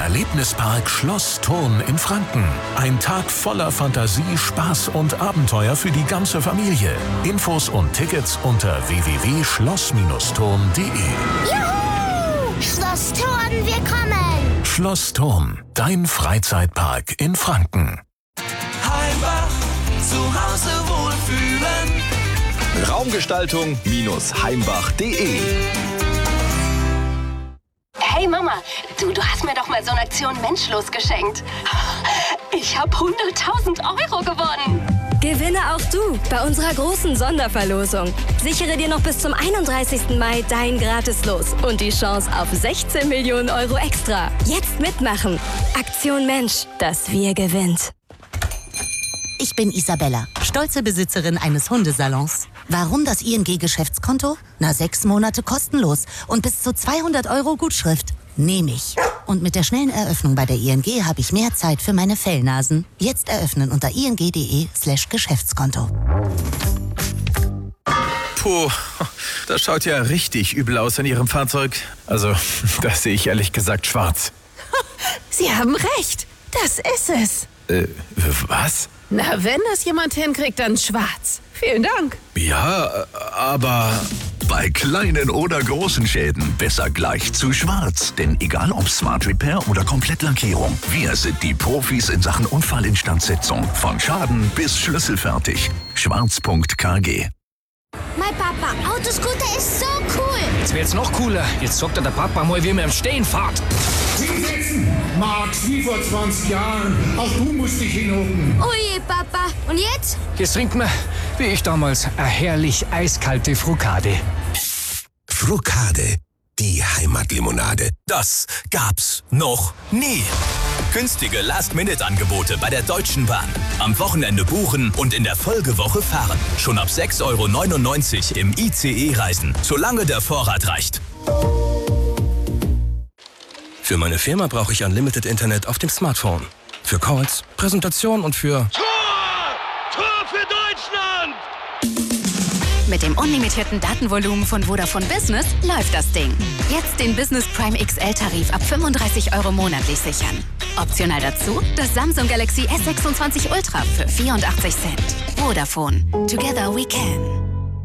Erlebnispark Schloss Thurn in Franken. Ein Tag voller Fantasie, Spaß und Abenteuer für die ganze Familie. Infos und Tickets unter www.schloss-thurn.de. Juhu! Schloss Thurn, wir kommen! Schloss Thurn, dein Freizeitpark in Franken. Heimbach, zu Hause wohlfühlen. Raumgestaltung-heimbach.de. Hey Mama, du hast mir doch mal so eine Aktion Menschlos geschenkt. Ich habe 100.000 Euro gewonnen. Gewinne auch du bei unserer großen Sonderverlosung. Sichere dir noch bis zum 31. Mai dein Gratis-Los und die Chance auf 16 Millionen Euro extra. Jetzt mitmachen. Aktion Mensch, das Wir gewinnt. Ich bin Isabella, stolze Besitzerin eines Hundesalons. Warum das ING-Geschäftskonto? 6 Monate kostenlos und bis zu 200 Euro Gutschrift. Nehme ich. Und mit der schnellen Eröffnung bei der ING habe ich mehr Zeit für meine Fellnasen. Jetzt eröffnen unter ing.de/Geschäftskonto. Puh, das schaut ja richtig übel aus in Ihrem Fahrzeug. Also, das sehe ich ehrlich gesagt schwarz. Sie haben recht. Das ist es. Was? Na, wenn das jemand hinkriegt, dann schwarz. Vielen Dank. Ja, aber... Bei kleinen oder großen Schäden besser gleich zu schwarz. Denn egal ob Smart Repair oder Komplettlackierung, wir sind die Profis in Sachen Unfallinstandsetzung. Von Schaden bis schlüsselfertig. Schwarz.kg. Mein Papa, Autoscooter ist so cool. Jetzt wird's noch cooler. Jetzt sagt der Papa mal, wie man im Stehen fährt. Hinsetzen! Max, wie vor 20 Jahren. Auch du musst dich hinhocken. Oh je, Papa. Und jetzt? Jetzt trinkt man, wie ich damals, eine herrlich eiskalte Frucade. Frucade, die Heimatlimonade. Das gab's noch nie. Günstige Last-Minute-Angebote bei der Deutschen Bahn. Am Wochenende buchen und in der Folgewoche fahren. Schon ab 6,99 € im ICE reisen, solange der Vorrat reicht. Für meine Firma brauche ich Unlimited Internet auf dem Smartphone. Für Calls, Präsentation und für... Tor! Tor für Deutschland! Mit dem unlimitierten Datenvolumen von Vodafone Business läuft das Ding. Jetzt den Business Prime XL-Tarif ab 35 € monatlich sichern. Optional dazu das Samsung Galaxy S26 Ultra für 84 Cent. Vodafone. Together we can.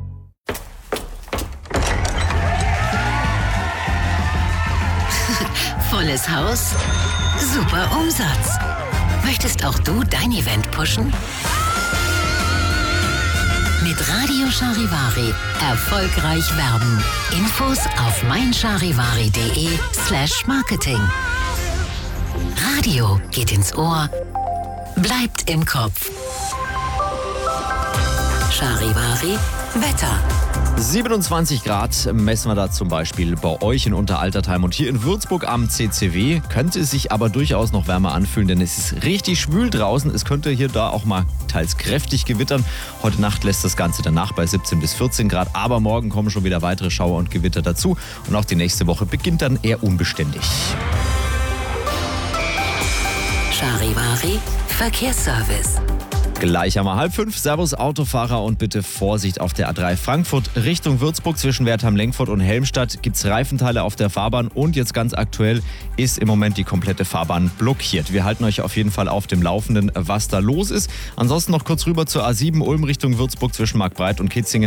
Volles Haus, super Umsatz. Möchtest auch du dein Event pushen? Mit Radio Charivari erfolgreich werben. Infos auf meincharivari.de/Marketing. Radio geht ins Ohr, bleibt im Kopf. Charivari Wetter. 27 Grad messen wir da zum Beispiel bei euch in Unteraltertheim und hier in Würzburg am CCW. Könnte es sich aber durchaus noch wärmer anfühlen, denn es ist richtig schwül draußen. Es könnte hier da auch mal teils kräftig gewittern. Heute Nacht lässt das Ganze danach bei 17 bis 14 Grad. Aber morgen kommen schon wieder weitere Schauer und Gewitter dazu. Und auch die nächste Woche beginnt dann eher unbeständig. Charivari Verkehrsservice. Gleich einmal 4:30. Servus Autofahrer und bitte Vorsicht auf der A3 Frankfurt Richtung Würzburg zwischen Wertheim-Lengfurt und Helmstadt gibt es Reifenteile auf der Fahrbahn und jetzt ganz aktuell ist im Moment die komplette Fahrbahn blockiert. Wir halten euch auf jeden Fall auf dem Laufenden, was da los ist. Ansonsten noch kurz rüber zur A7 Ulm Richtung Würzburg zwischen Marktbreit und Kitzingen.